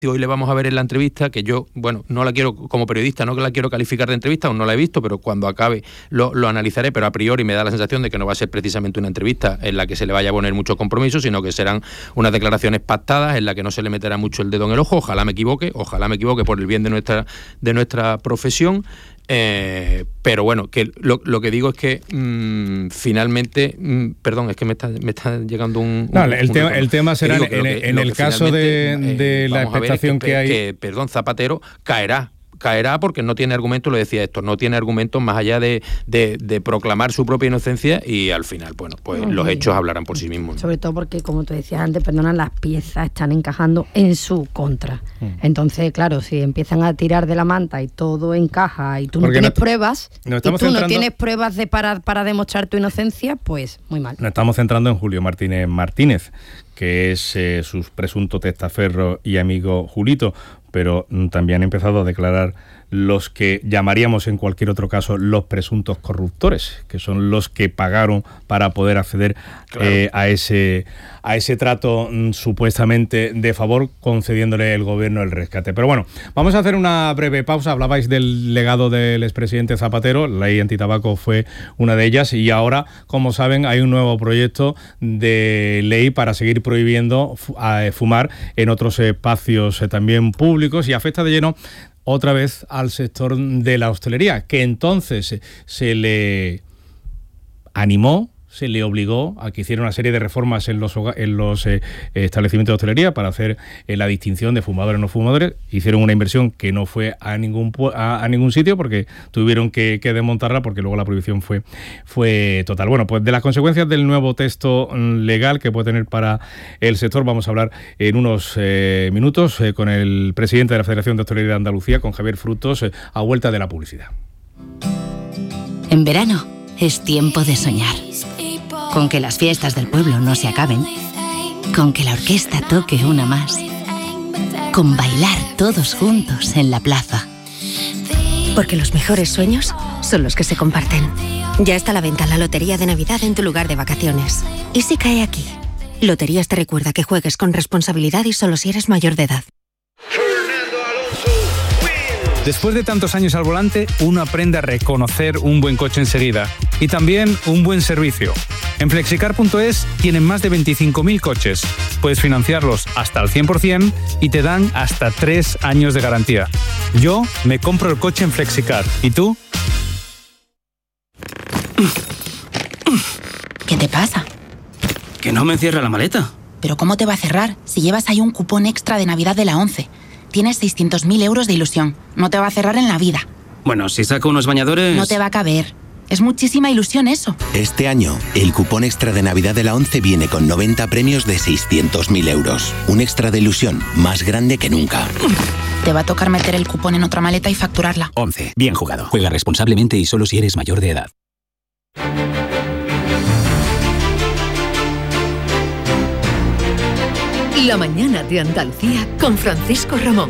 Hoy le vamos a ver en la entrevista, que yo, no la quiero como periodista, no que la quiero calificar de entrevista, aún no la he visto, pero cuando acabe lo analizaré, pero a priori me da la sensación de que no va a ser precisamente una entrevista en la que se le vaya a poner mucho compromiso, sino que serán unas declaraciones pactadas en la que no se le meterá mucho el dedo en el ojo. Ojalá me equivoque por el bien de nuestra profesión. Pero bueno, que lo que digo es que finalmente, perdón, es que me está llegando un... No, el tema será en el caso de la expectación que hay... Que Zapatero caerá porque no tiene argumentos, lo decía Héctor, no tiene argumentos más allá de proclamar su propia inocencia, y al final, los hechos hablarán por sí mismos. Sobre todo porque, como tú decías antes, las piezas están encajando en su contra. Entonces, claro, si empiezan a tirar de la manta y todo encaja y tú no tienes pruebas, no tienes pruebas para demostrar tu inocencia, pues muy mal. Nos estamos centrando en Julio Martínez, que es su presunto testaferro y amigo Julito, pero también han empezado a declarar los que llamaríamos en cualquier otro caso los presuntos corruptores, que son los que pagaron para poder acceder a ese trato supuestamente de favor, concediéndole el gobierno el rescate. Pero bueno, vamos a hacer una breve pausa. Hablabais del legado del expresidente Zapatero, la ley antitabaco fue una de ellas, y ahora, como saben, hay un nuevo proyecto de ley para seguir prohibiendo fumar en otros espacios también públicos, y afecta de lleno otra vez al sector de la hostelería, que entonces se le animó, se le obligó a que hiciera una serie de reformas en los establecimientos de hostelería para hacer la distinción de fumadores y no fumadores. Hicieron una inversión que no fue a ningún sitio, porque tuvieron que desmontarla, porque luego la prohibición fue total. Bueno, pues de las consecuencias del nuevo texto legal que puede tener para el sector vamos a hablar en unos minutos con el presidente de la Federación de Hostelería de Andalucía, con Javier Frutos, a vuelta de la publicidad. En verano es tiempo de soñar. Con que las fiestas del pueblo no se acaben. Con que la orquesta toque una más. Con bailar todos juntos en la plaza. Porque los mejores sueños son los que se comparten. Ya está a la venta la Lotería de Navidad en tu lugar de vacaciones. ¿Y si cae aquí? Loterías te recuerda que juegues con responsabilidad y solo si eres mayor de edad. Después de tantos años al volante, uno aprende a reconocer un buen coche enseguida y también un buen servicio. En Flexicar.es tienen más de 25.000 coches. Puedes financiarlos hasta el 100% y te dan hasta 3 años de garantía. Yo me compro el coche en Flexicar. ¿Y tú? ¿Qué te pasa? Que no me cierra la maleta. ¿Pero cómo te va a cerrar si llevas ahí un cupón extra de Navidad de la ONCE? Tienes 600.000 euros de ilusión. No te va a cerrar en la vida. Bueno, si saco unos bañadores... No te va a caber. Es muchísima ilusión eso. Este año, el cupón extra de Navidad de la ONCE viene con 90 premios de 600.000 euros. Un extra de ilusión más grande que nunca. Te va a tocar meter el cupón en otra maleta y facturarla. ONCE. Bien jugado. Juega responsablemente y solo si eres mayor de edad. La mañana de Andalucía con Francisco Ramón.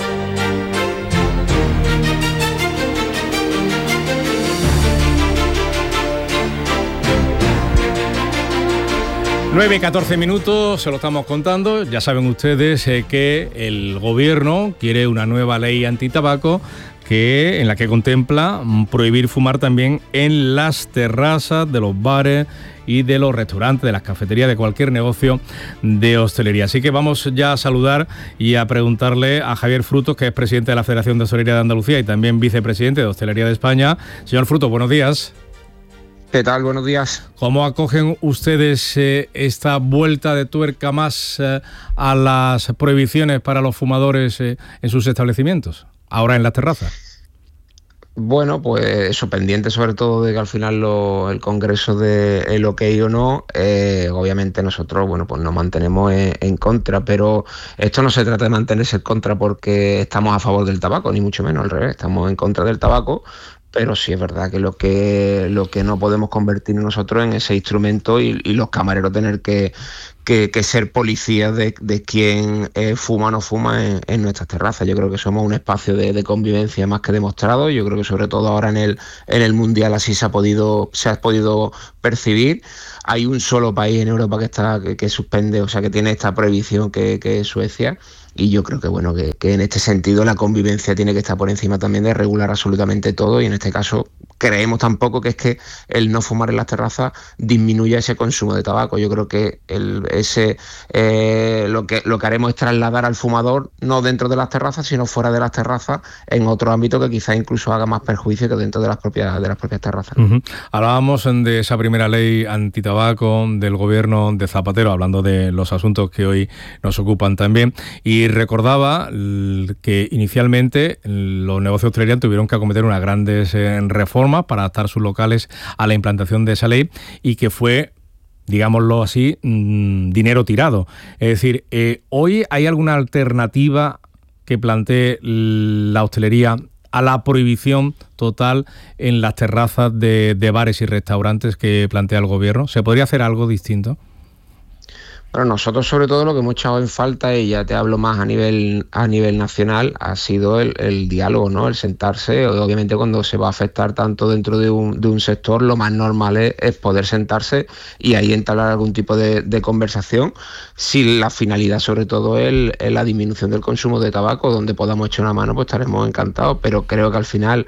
9:14 minutos, se lo estamos contando. Ya saben ustedes que el gobierno quiere una nueva ley antitabaco en la que contempla prohibir fumar también en las terrazas de los bares y de los restaurantes, de las cafeterías, de cualquier negocio de hostelería. Así que vamos ya a saludar y a preguntarle a Javier Frutos, que es presidente de la Federación de Hostelería de Andalucía y también vicepresidente de Hostelería de España. Señor Frutos, buenos días. ¿Qué tal? Buenos días. ¿Cómo acogen ustedes esta vuelta de tuerca más a las prohibiciones para los fumadores en sus establecimientos, ahora en las terrazas? Bueno, pues eso, pendiente sobre todo de que al final el Congreso dé el ok o no. Obviamente nosotros, pues nos mantenemos en contra, pero esto no se trata de mantenerse en contra porque estamos a favor del tabaco, ni mucho menos, al revés, estamos en contra del tabaco. Pero sí es verdad que lo que no podemos convertir nosotros en ese instrumento y los camareros tener que ser policías de quién fuma o no fuma en nuestras terrazas. Yo creo que somos un espacio de convivencia más que demostrado. Yo creo que sobre todo ahora en el Mundial así se ha podido percibir. Hay un solo país en Europa que suspende, o sea que tiene esta prohibición que es Suecia. y yo creo que bueno que en este sentido la convivencia tiene que estar por encima también de regular absolutamente todo, y en este caso creemos tampoco que es que el no fumar en las terrazas disminuya ese consumo de tabaco. Yo creo que lo que haremos es trasladar al fumador no dentro de las terrazas, sino fuera de las terrazas, en otro ámbito que quizás incluso haga más perjuicio que dentro de las propias terrazas. Uh-huh. Hablábamos de esa primera ley antitabaco del gobierno de Zapatero, hablando de los asuntos que hoy nos ocupan también, y recordaba que inicialmente los negocios de hostelería tuvieron que acometer unas grandes reformas para adaptar sus locales a la implantación de esa ley, y que fue, digámoslo así, dinero tirado. Es decir, ¿hoy hay alguna alternativa que plantee la hostelería a la prohibición total en las terrazas de bares y restaurantes que plantea el gobierno? ¿Se podría hacer algo distinto? Bueno, nosotros sobre todo lo que hemos echado en falta, y ya te hablo más a nivel nacional, ha sido el diálogo, ¿no? El sentarse. Obviamente cuando se va a afectar tanto dentro de un sector, lo más normal es poder sentarse y ahí entablar algún tipo de conversación. Si la finalidad sobre todo es la disminución del consumo de tabaco, donde podamos echar una mano, pues estaremos encantados. Pero creo que al final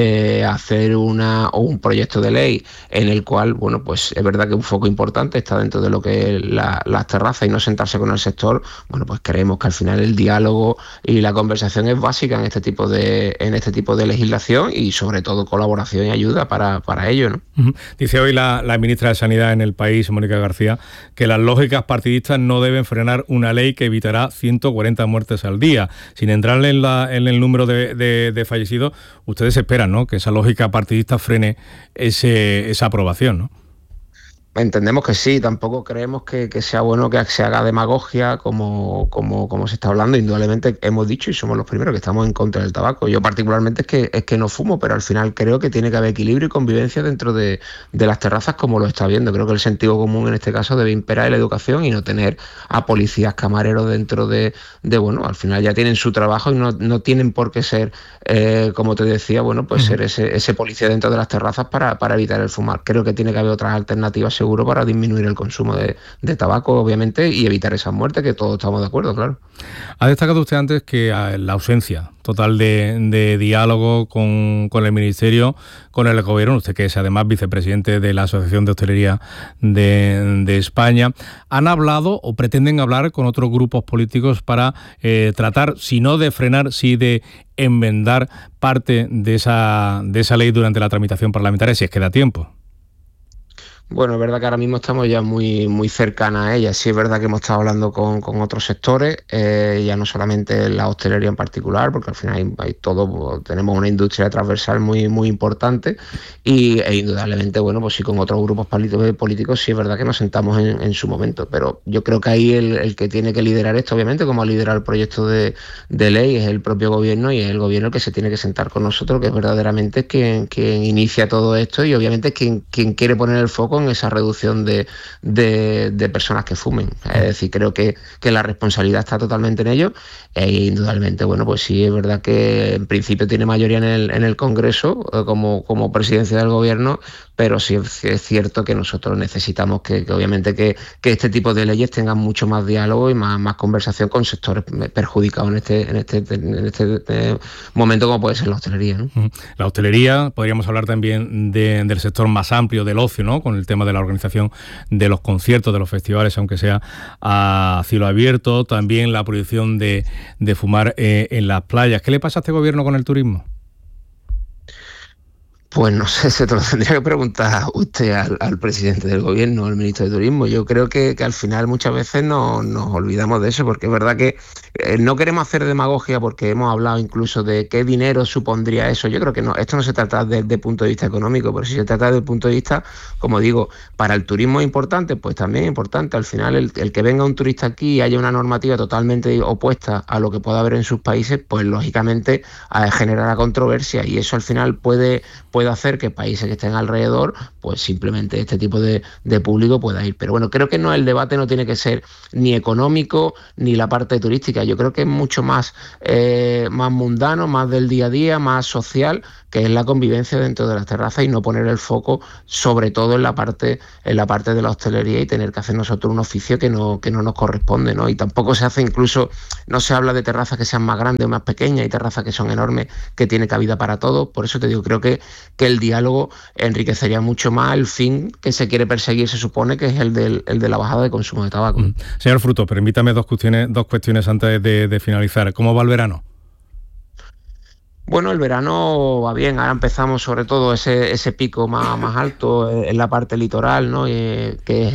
hacer un proyecto de ley en el cual, bueno, pues es verdad que un foco importante está dentro de lo que es las terrazas y no sentarse con el sector, bueno, pues creemos que al final el diálogo y la conversación es básica en este tipo de legislación, y sobre todo colaboración y ayuda para ello, ¿no? Uh-huh. Dice hoy la ministra de Sanidad en El País, Mónica García, que las lógicas partidistas no deben frenar una ley que evitará 140 muertes al día. Sin entrar en el número de fallecidos, ustedes esperan, ¿no?, que esa lógica partidista frene esa aprobación, ¿no? Entendemos que sí, tampoco creemos que sea bueno que se haga demagogia como se está hablando. Indudablemente hemos dicho y somos los primeros que estamos en contra del tabaco. Yo particularmente es que no fumo, pero al final creo que tiene que haber equilibrio y convivencia dentro de las terrazas, como lo está viendo. Creo que el sentido común en este caso debe imperar en la educación y no tener a policías camareros dentro de bueno, al final ya tienen su trabajo y no tienen por qué ser, como te decía, bueno, pues ser ese policía dentro de las terrazas para evitar el fumar. Creo que tiene que haber otras alternativas seguro para disminuir el consumo de tabaco, obviamente, y evitar esas muertes, que todos estamos de acuerdo, claro. Ha destacado usted antes que la ausencia total de diálogo con el Ministerio, con el Gobierno, usted que es además vicepresidente de la Asociación de Hostelería de España, ¿han hablado o pretenden hablar con otros grupos políticos para tratar, si no de frenar, sí de enmendar parte de esa ley durante la tramitación parlamentaria, si es que da tiempo? Bueno, es verdad que ahora mismo estamos ya muy cercanas a ella. Sí es verdad que hemos estado hablando con otros sectores, ya no solamente la hostelería en particular, porque al final hay todo, tenemos una industria transversal muy importante, e indudablemente, bueno, pues sí, con otros grupos políticos sí es verdad que nos sentamos en su momento, pero yo creo que ahí el que tiene que liderar esto, obviamente, como ha liderado el proyecto de ley, es el propio gobierno, y es el gobierno el que se tiene que sentar con nosotros, que es verdaderamente quien inicia todo esto, y obviamente es quien quiere poner el foco en esa reducción de personas que fumen. Es decir, creo que la responsabilidad está totalmente en ello, e indudablemente, bueno, pues sí es verdad que en principio tiene mayoría en el Congreso como presidencia del gobierno, pero sí es cierto que nosotros necesitamos que obviamente que este tipo de leyes tengan mucho más diálogo y más conversación con sectores perjudicados en este momento, como puede ser la hostelería, ¿no? La hostelería, podríamos hablar también del sector más amplio del ocio, ¿no?, con el tema de la organización de los conciertos, de los festivales, aunque sea a cielo abierto, también la prohibición de fumar en las playas. ¿Qué le pasa a este gobierno con el turismo? Pues no sé, se te lo tendría que preguntar usted al presidente del gobierno, al ministro de Turismo. Yo creo que al final muchas veces nos olvidamos de eso, porque es verdad que no queremos hacer demagogia, porque hemos hablado incluso de qué dinero supondría eso. Yo creo que no, esto no se trata desde el punto de vista económico, pero si se trata desde el punto de vista, como digo, para el turismo es importante, pues también es importante. Al final el que venga un turista aquí y haya una normativa totalmente opuesta a lo que pueda haber en sus países, pues lógicamente generará controversia, y eso al final puede puede hacer que países que estén alrededor, pues simplemente este tipo de público pueda ir. Pero bueno, creo que el debate no tiene que ser ni económico ni la parte turística. Yo creo que es mucho más mundano, más del día a día, más social, que es la convivencia dentro de las terrazas y no poner el foco sobre todo en la parte de la hostelería y tener que hacer nosotros un oficio que no nos corresponde, ¿no? Y tampoco se hace, incluso no se habla de terrazas que sean más grandes o más pequeñas, hay terrazas que son enormes, que tiene cabida para todos. Por eso te digo, creo que el diálogo enriquecería mucho más el fin que se quiere perseguir, se supone, que es el de la bajada de consumo de tabaco. Señor Frutos, permítame dos cuestiones antes de finalizar. ¿Cómo va el verano? Bueno, el verano va bien, ahora empezamos sobre todo ese pico más alto en la parte litoral, ¿no? Que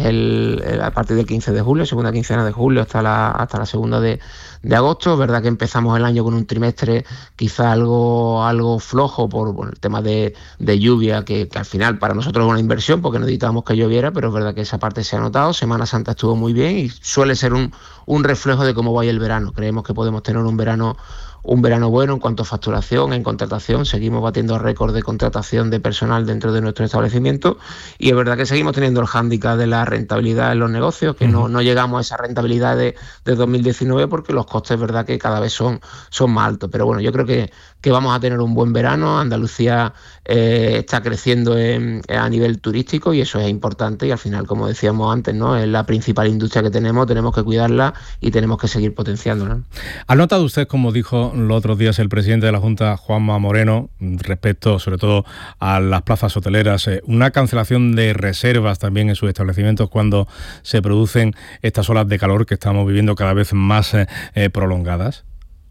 es a partir del 15 de julio, segunda quincena de julio hasta la segunda de agosto. Es verdad que empezamos el año con un trimestre quizá algo flojo por el tema de lluvia, que al final para nosotros es una inversión porque necesitábamos que lloviera, pero es verdad que esa parte se ha notado. Semana Santa estuvo muy bien y suele ser un reflejo de cómo va el verano. Creemos que podemos tener un verano bueno en cuanto a facturación, en contratación. Seguimos batiendo récord de contratación de personal dentro de nuestro establecimiento y es verdad que seguimos teniendo el hándicap de la rentabilidad en los negocios, que no llegamos a esa rentabilidad de 2019 porque los costes es verdad que cada vez son más altos. Pero bueno, yo creo que vamos a tener un buen verano. Andalucía está creciendo a nivel turístico y eso es importante y al final, como decíamos antes, ¿no? Es la principal industria que tenemos que cuidarla y tenemos que seguir potenciándola. ¿Ha notado usted, como dijo los otros días el presidente de la Junta, Juanma Moreno, respecto sobre todo a las plazas hoteleras, una cancelación de reservas también en sus establecimientos cuando se producen estas olas de calor que estamos viviendo cada vez más prolongadas?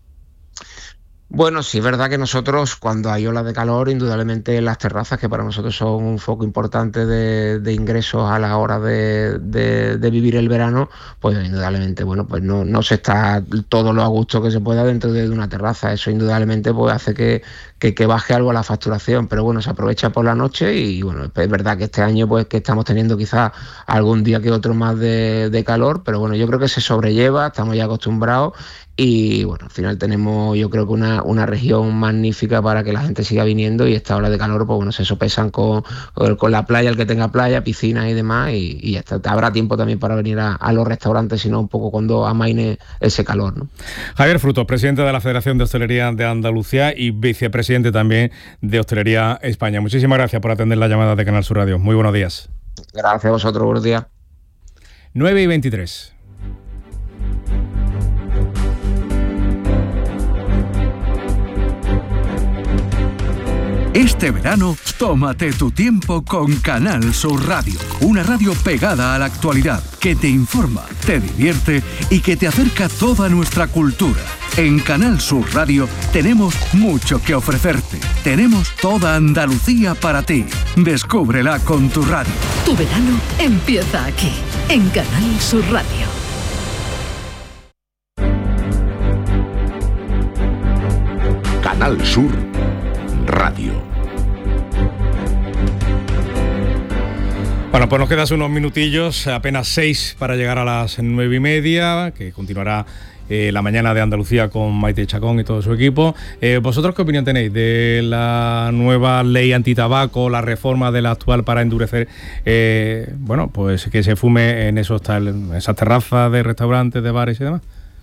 Bueno, sí, es verdad que nosotros cuando hay olas de calor, indudablemente las terrazas, que para nosotros son un foco importante de ingresos a la hora de vivir el verano, pues indudablemente, bueno, pues no se está todo lo a gusto que se pueda dentro de una terraza. Eso indudablemente pues hace que baje algo la facturación, pero bueno, se aprovecha por la noche y bueno, es verdad que este año pues que estamos teniendo quizás algún día que otro más de calor, pero bueno, yo creo que se sobrelleva, estamos ya acostumbrados. Y bueno, al final tenemos, yo creo que una región magnífica para que la gente siga viniendo y esta ola de calor, pues bueno, se sopesan con la playa, el que tenga playa, piscinas y demás, y ya está. Habrá tiempo también para venir a los restaurantes, sino un poco cuando amaine ese calor, ¿no? Javier Frutos, presidente de la Federación de Hostelería de Andalucía y vicepresidente también de Hostelería España. Muchísimas gracias por atender la llamada de Canal Sur Radio. Muy buenos días. Gracias a vosotros, buenos días. 9:23. Este verano, tómate tu tiempo con Canal Sur Radio. Una radio pegada a la actualidad, que te informa, te divierte y que te acerca toda nuestra cultura. En Canal Sur Radio tenemos mucho que ofrecerte. Tenemos toda Andalucía para ti. Descúbrela con tu radio. Tu verano empieza aquí, en Canal Sur Radio. Canal Sur Radio. Bueno, pues nos quedan unos minutillos, apenas 6 para llegar a las 9:30, que continuará la mañana de Andalucía con Maite Chacón y todo su equipo. ¿Vosotros qué opinión tenéis de la nueva ley antitabaco, la reforma de la actual para endurecer, bueno, pues que se fume en esas terrazas de restaurantes, de bares y demás?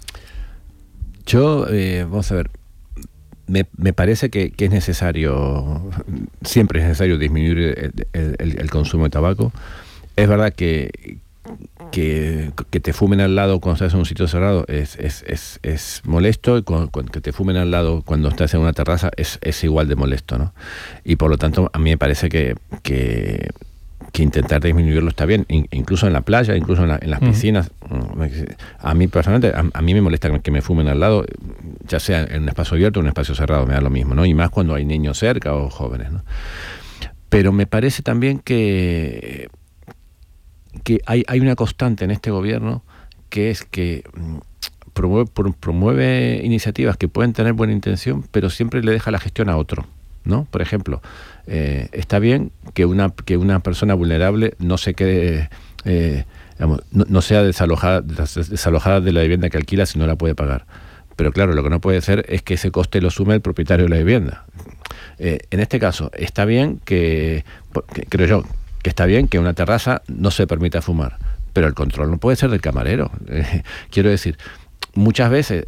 Yo, vamos a ver, me parece que es necesario, siempre es necesario disminuir el consumo de tabaco. Es verdad que te fumen al lado cuando estás en un sitio cerrado es molesto, y que te fumen al lado cuando estás en una terraza es igual de molesto, ¿no? Y por lo tanto a mí me parece que intentar disminuirlo está bien, incluso en la playa, incluso en las piscinas. A mí personalmente, a mí me molesta que me fumen al lado, ya sea en un espacio abierto o en un espacio cerrado, me da lo mismo, ¿no? Y más cuando hay niños cerca o jóvenes, ¿no? Pero me parece también que hay una constante en este gobierno, que es que promueve iniciativas que pueden tener buena intención, pero siempre le deja la gestión a otro, ¿no? Por ejemplo, está bien que una persona vulnerable no se quede, no sea desalojada de la vivienda que alquila si no la puede pagar. Pero claro, lo que no puede ser es que ese coste lo sume el propietario de la vivienda. En este caso, está bien creo yo, que está bien que en una terraza no se permita fumar, pero el control no puede ser del camarero. Quiero decir, muchas veces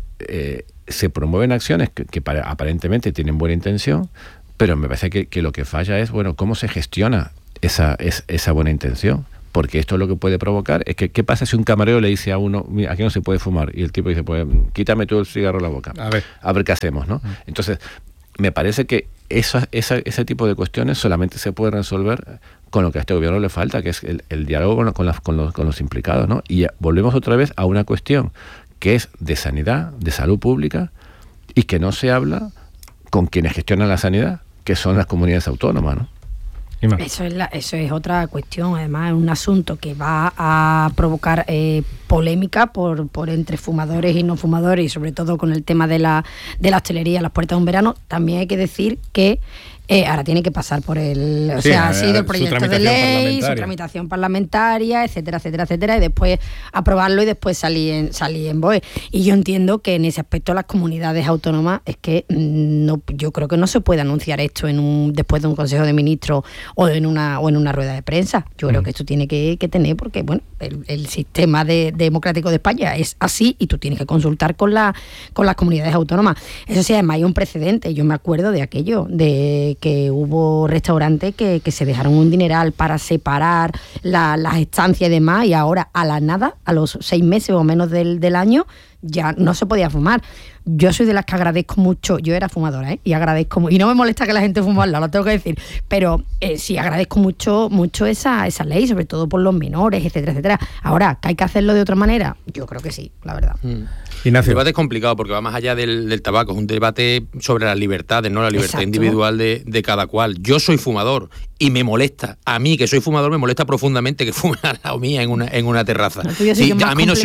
se promueven acciones que aparentemente tienen buena intención, pero me parece que lo que falla es, bueno, cómo se gestiona esa buena intención. Porque esto lo que puede provocar es que, ¿qué pasa si un camarero le dice a uno, mira, aquí no se puede fumar? Y el tipo dice, pues quítame todo el cigarro de la boca. A ver qué hacemos, ¿no? Entonces, me parece que ese tipo de cuestiones solamente se puede resolver con lo que a este gobierno le falta, que es el diálogo con los implicados, ¿no? Y volvemos otra vez a una cuestión que es de sanidad, de salud pública, y que no se habla con quienes gestionan la sanidad, que son las comunidades autónomas, ¿no? Eso es otra cuestión, además es un asunto que va a provocar polémica por entre fumadores y no fumadores, y sobre todo con el tema de la hostelería, las puertas de un verano. También hay que decir que ahora tiene que pasar por ha sido el proyecto de ley, su tramitación parlamentaria, etcétera, etcétera, etcétera, y después aprobarlo y después salir en BOE. Y yo entiendo que en ese aspecto las comunidades autónomas es que yo creo que no se puede anunciar esto después de un Consejo de Ministros o en una rueda de prensa. Yo creo que esto tiene que tener, porque bueno, el sistema democrático de España es así y tú tienes que consultar con las comunidades autónomas. Eso sí, además hay un precedente. Yo me acuerdo de aquello, de que hubo restaurantes que se dejaron un dineral para separar las estancias y demás, y ahora a la nada, a los 6 meses o menos del año, ya no se podía fumar. Yo soy de las que agradezco mucho, yo era fumadora, y agradezco, y no me molesta que la gente fume al lado, lo tengo que decir, pero sí agradezco mucho esa ley, sobre todo por los menores, etcétera, etcétera. Ahora, ¿que hay que hacerlo de otra manera? Yo creo que sí, la verdad. Ignacio. El debate es complicado porque va más allá del tabaco, es un debate sobre las libertades, no la libertad individual de cada cual. Yo soy fumador y me molesta, a mí que soy fumador me molesta profundamente que fumen al lado mía en una terraza. A mí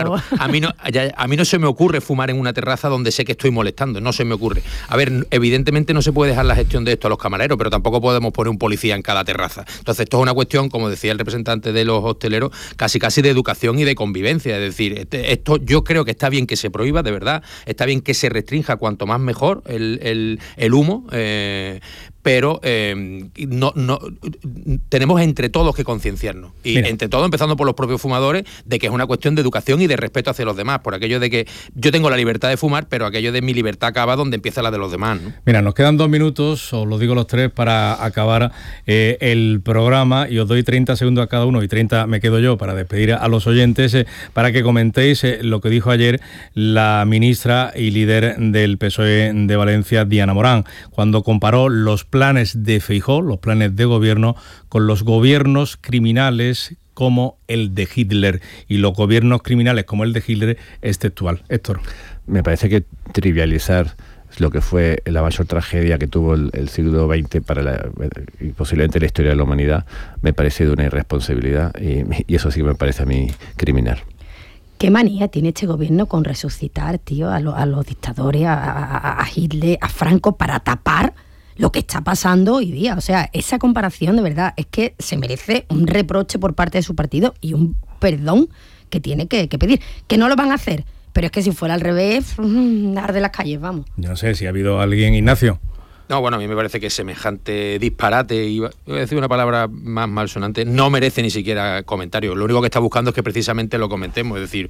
no se me ocurre fumar en una terraza donde sé que estoy molestando, no se me ocurre. A ver, evidentemente no se puede dejar la gestión de esto a los camareros, pero tampoco podemos poner un policía en cada terraza. Entonces esto es una cuestión, como decía el representante de los hosteleros, casi de educación y de convivencia. Es decir, esto yo creo que está bien que se prohíba, de verdad, está bien que se restrinja cuanto más mejor el humo, pero no tenemos entre todos que concienciarnos. Y entre todos, empezando por los propios fumadores, de que es una cuestión de educación y de respeto hacia los demás, por aquello de que yo tengo la libertad de fumar, pero aquello de mi libertad acaba donde empieza la de los demás, ¿no? Mira, nos quedan 2 minutos, os lo digo los tres, para acabar el programa, y os doy 30 segundos a cada uno, y 30 me quedo yo para despedir a los oyentes, para que comentéis lo que dijo ayer la ministra y líder del PSOE de Valencia, Diana Morán, cuando comparó los planes de Feijóo, los planes de gobierno, con los gobiernos criminales como el de Hitler, y los gobiernos criminales como el de Hitler es textual. Héctor. Me parece que trivializar lo que fue la mayor tragedia que tuvo el siglo XX y posiblemente la historia de la humanidad, me parece de una irresponsabilidad, y eso sí me parece a mí criminal. ¿Qué manía tiene este gobierno con resucitar, tío, a los dictadores, a Hitler, a Franco, para tapar lo que está pasando hoy día? O sea, esa comparación de verdad es que se merece un reproche por parte de su partido y un perdón que tiene que pedir. Que no lo van a hacer, pero es que si fuera al revés, arde las calles, vamos. Yo no sé si ha habido alguien, Ignacio. No, bueno, a mí me parece que semejante disparate, y voy a decir una palabra más malsonante, no merece ni siquiera comentario. Lo único que está buscando es que precisamente lo comentemos, es decir,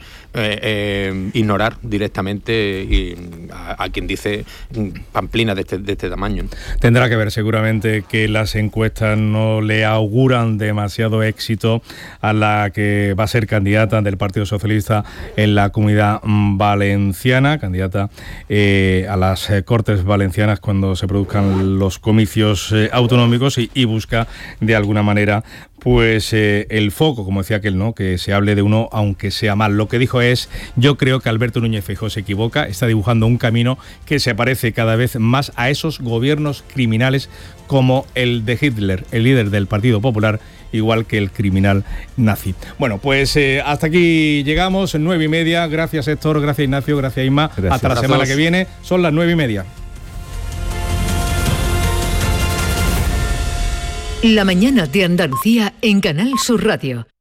ignorar directamente a quien dice pamplinas de este tamaño, ¿no? Tendrá que ver seguramente que las encuestas no le auguran demasiado éxito a la que va a ser candidata del Partido Socialista en la Comunidad Valenciana, candidata a las Cortes Valencianas cuando se produzcan los comicios autonómicos, y busca de alguna manera pues el foco, como decía aquel, ¿no?, que se hable de uno aunque sea mal. Lo que dijo es: yo creo que Alberto Núñez Feijóo se equivoca, está dibujando un camino que se parece cada vez más a esos gobiernos criminales como el de Hitler, el líder del Partido Popular, igual que el criminal nazi. Bueno, pues hasta aquí llegamos, 9:30. Gracias, Héctor, gracias, Ignacio, gracias, Isma. Gracias. Hasta la semana que viene, son las 9:30. La mañana de Andalucía en Canal Sur Radio.